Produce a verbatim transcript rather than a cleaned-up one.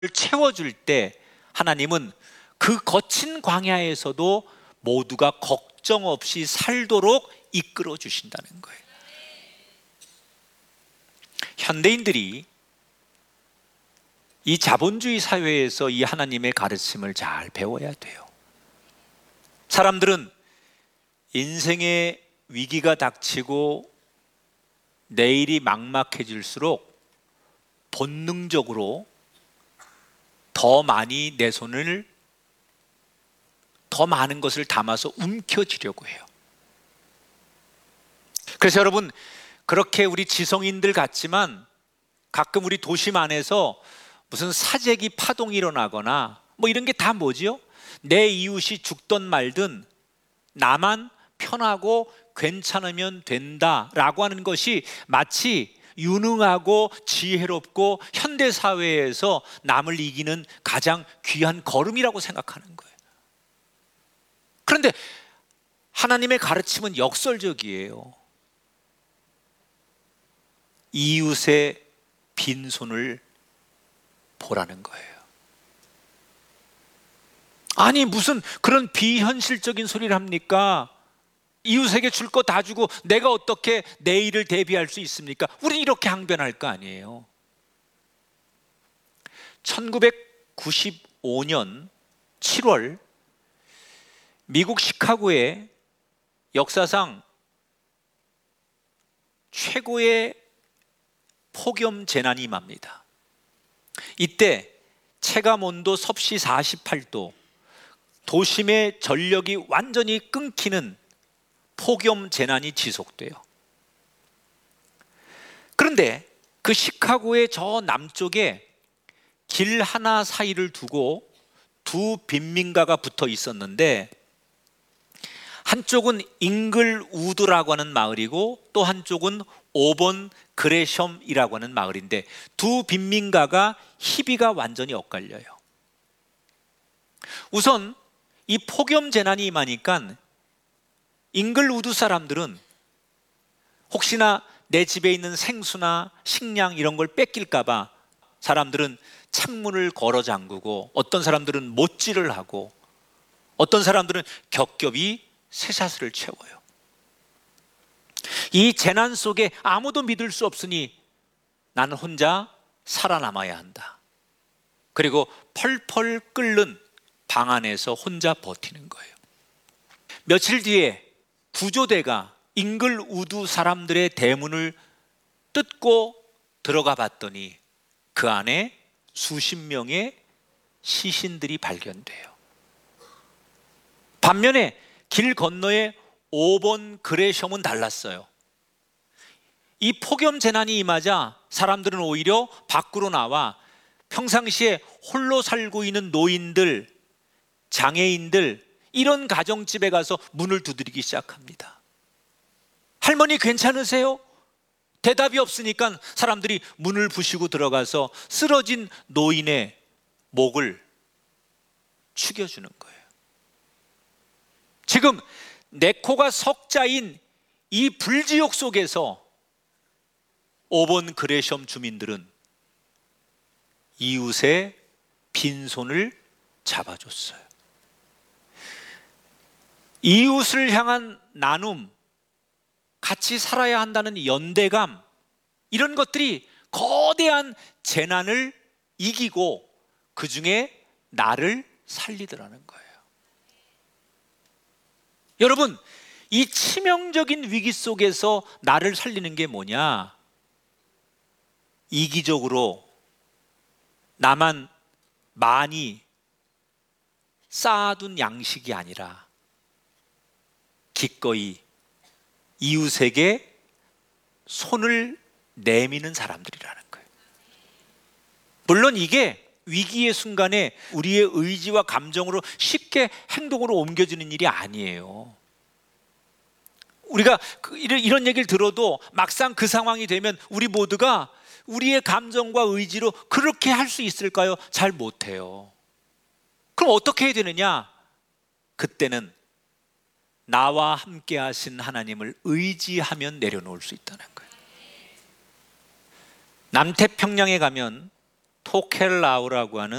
채워줄 때 하나님은 그 거친 광야에서도 모두가 걱정 없이 살도록 이끌어 주신다는 거예요. 현대인들이 이 자본주의 사회에서 이 하나님의 가르침을 잘 배워야 돼요. 사람들은 인생의 위기가 닥치고 내일이 막막해질수록 본능적으로 더 많이 내 손을 더 많은 것을 담아서 움켜쥐려고 해요. 그래서 여러분, 그렇게 우리 지성인들 같지만 가끔 우리 도심 안에서 무슨 사재기 파동이 일어나거나 뭐 이런 게 다 뭐지요? 내 이웃이 죽든 말든 나만 편하고 괜찮으면 된다라고 하는 것이 마치 유능하고 지혜롭고 현대사회에서 남을 이기는 가장 귀한 걸음이라고 생각하는 거예요. 그런데 하나님의 가르침은 역설적이에요. 이웃의 빈손을 보라는 거예요. 아니, 무슨 그런 비현실적인 소리를 합니까? 이웃에게 줄 거 다 주고 내가 어떻게 내일을 대비할 수 있습니까? 우린 이렇게 항변할 거 아니에요. 천구백구십오 년 칠월 미국 시카고에 역사상 최고의 폭염 재난이 임합니다. 이때 체감온도 섭씨 사십팔 도, 도심의 전력이 완전히 끊기는 폭염 재난이 지속돼요. 그런데 그 시카고의 저 남쪽에 길 하나 사이를 두고 두 빈민가가 붙어 있었는데, 한쪽은 잉글우드라고 하는 마을이고 또 한쪽은 오번 그레셴이라고 하는 마을인데, 두 빈민가가 희비가 완전히 엇갈려요. 우선 이 폭염 재난이 임하니까 잉글우드 사람들은 혹시나 내 집에 있는 생수나 식량 이런 걸 뺏길까 봐 사람들은 창문을 걸어 잠그고, 어떤 사람들은 못질을 하고, 어떤 사람들은 겹겹이 쇠사슬을 채워요. 이 재난 속에 아무도 믿을 수 없으니 나는 혼자 살아남아야 한다. 그리고 펄펄 끓는 방 안에서 혼자 버티는 거예요. 며칠 뒤에 구조대가 잉글우드 사람들의 대문을 뜯고 들어가 봤더니 그 안에 수십 명의 시신들이 발견돼요. 반면에 길 건너에 오번 그레셴은 달랐어요. 이 폭염 재난이 임하자 사람들은 오히려 밖으로 나와 평상시에 홀로 살고 있는 노인들, 장애인들, 이런 가정집에 가서 문을 두드리기 시작합니다. 할머니 괜찮으세요? 대답이 없으니까 사람들이 문을 부시고 들어가서 쓰러진 노인의 목을 축여주는 거예요. 지금 내 코가 석자인 이 불지옥 속에서 오번 그레셴 주민들은 이웃의 빈손을 잡아줬어요. 이웃을 향한 나눔, 같이 살아야 한다는 연대감, 이런 것들이 거대한 재난을 이기고 그 중에 나를 살리더라는 거예요. 여러분, 이 치명적인 위기 속에서 나를 살리는 게 뭐냐? 이기적으로 나만 많이 쌓아둔 양식이 아니라 기꺼이 이웃에게 손을 내미는 사람들이라는 거예요. 물론 이게 위기의 순간에 우리의 의지와 감정으로 쉽게 행동으로 옮겨지는 일이 아니에요. 우리가 이런 얘기를 들어도 막상 그 상황이 되면 우리 모두가 우리의 감정과 의지로 그렇게 할 수 있을까요? 잘 못해요. 그럼 어떻게 해야 되느냐? 그때는 나와 함께 하신 하나님을 의지하면 내려놓을 수 있다는 거예요. 남태평양에 가면 토켈라우라고 하는